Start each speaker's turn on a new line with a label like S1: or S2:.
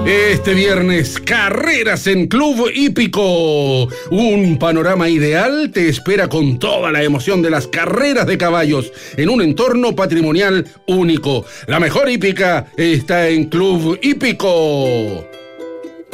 S1: Este viernes, carreras en Club Hípico. Un panorama ideal te espera con toda la emoción de las carreras de caballos en un entorno patrimonial único. La mejor hípica está en Club Hípico.